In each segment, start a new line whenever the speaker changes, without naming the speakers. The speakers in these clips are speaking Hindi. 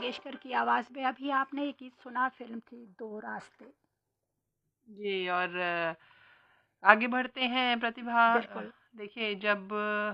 मंगेशकर की आवाज़ में अभी आपने एक गीत सुना, फिल्म थी दो रास्ते।
जी। और आगे बढ़ते हैं प्रतिभा।
बिल्कुल।
देखिए, जब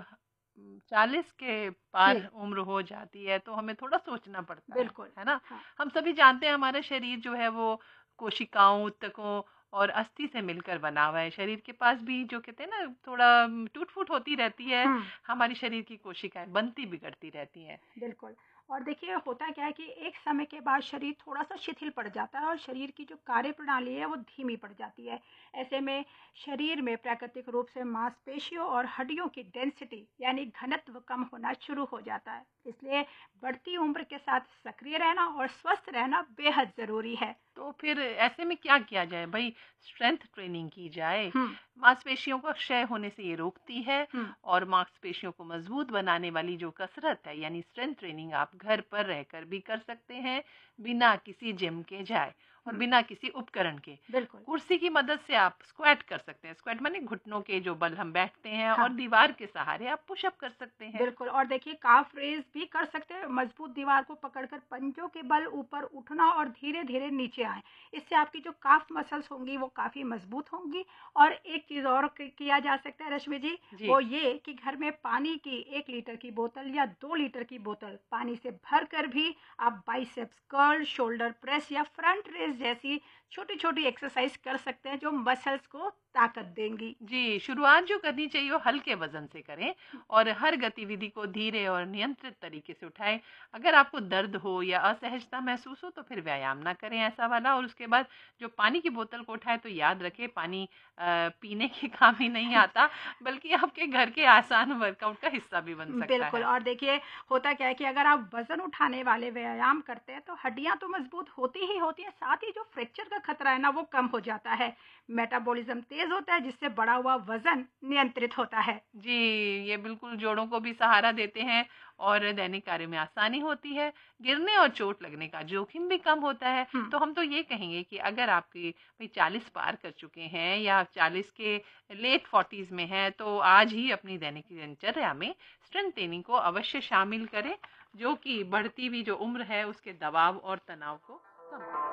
40 के
जी।
पार उम्र हो जाती है तो हमें थोड़ा सोचना पड़ता
बिल्कुल।
है ना।
हाँ।
हम सभी जानते हैं हमारा शरीर जो है वो कोशिकाओं, ऊतकों और अस्थि से मिलकर बना हुआ है। शरीर के पास भी जो कहते हैं ना थोड़ा टूट फूट होती रहती है।
हम्म।
हमारी शरीर की कोशिकाएं बनती बिगड़ती रहती हैं।
बिल्कुल। और देखिए होता क्या है कि एक समय के बाद शरीर थोड़ा-सा शिथिल पड़ जाता है और शरीर की जो कार्यप्रणाली है वो धीमी पड़ जाती है। ऐसे में शरीर में प्राकृतिक रूप से मांसपेशियों और हड्डियों की डेंसिटी यानी घनत्व कम होना शुरू हो जाता है। इसलिए बढ़ती उम्र के साथ सक्रिय रहना और स्वस्थ रहना बेहद ज़रूरी है।
तो फिर ऐसे में क्या किया जाए भाई? स्ट्रेंथ ट्रेनिंग की जाए।
हुँ।
मांसपेशियों का क्षय होने से ये रोकती है।
हुँ।
और मांसपेशियों को मजबूत बनाने वाली जो कसरत है यानी स्ट्रेंथ ट्रेनिंग आप घर पर रहकर भी कर सकते हैं, बिना किसी जिम के जाए और
हुँ।
बिना किसी उपकरण के।
बिल्कुल।
कुर्सी की मदद से आप स्क्वाट कर सकते हैं। स्क्वाट माने घुटनों के जो बल हम बैठते हैं, और
हाँ।
दीवार के सहारे आप पुशअप कर सकते हैं।
बिल्कुल। और देखिए काफ रेज भी कर सकते हैं, मजबूत दीवार को पकड़कर पंजों के बल ऊपर उठना और धीरे धीरे नीचे आए। इससे आपकी जो काफ मसल्स होंगी वो काफ़ी मजबूत होंगी। और एक चीज़ और किया जा सकता है रश्मि जी,
जी।
वो ये कि घर में पानी की 1 लीटर की बोतल या 2 लीटर की बोतल पानी से भर कर भी आप बाइसेप्स कर्ल, शोल्डर प्रेस या फ्रंट रेस जैसी छोटी छोटी एक्सरसाइज कर सकते हैं जो मसल्स को ताकत देंगी।
जी, शुरुआत जो करनी चाहिए वो हल्के वज़न से करें और हर गतिविधि को धीरे और नियंत्रित तरीके से उठाएँ। अगर आपको दर्द हो या असहजता महसूस हो तो फिर व्यायाम ना करें ऐसा वाला। और उसके बाद जो पानी की बोतल को उठाएँ तो याद रखें, पानी पीने के काम ही नहीं आता, बल्कि आपके घर के आसान वर्कआउट का हिस्सा भी बन सकता
बिल्कुल।
है।
और देखिए होता क्या है कि अगर आप वज़न उठाने वाले व्यायाम करते हैं तो हड्डियाँ तो मज़बूत होती ही होती हैं, साथ ही जो फ्रैक्चर का खतरा है ना वो कम हो जाता है। मेटाबॉलिज़्म तेज़ होता है जिससे बढ़ा हुआ वज़न नियंत्रित होता है।
जी, ये बिल्कुल जोड़ों को भी सहारा देते हैं और दैनिक कार्य में आसानी होती है। गिरने और चोट लगने का जोखिम भी कम होता है।
हुँ।
तो हम तो ये कहेंगे कि अगर आपकी भाई 40 पार कर चुके हैं या आप 40 के लेट 40s में हैं, तो आज ही अपनी दैनिक दिनचर्या में स्ट्रेंथ ट्रेनिंग को अवश्य शामिल करें, जो कि बढ़ती हुई जो उम्र है उसके दबाव और तनाव को कम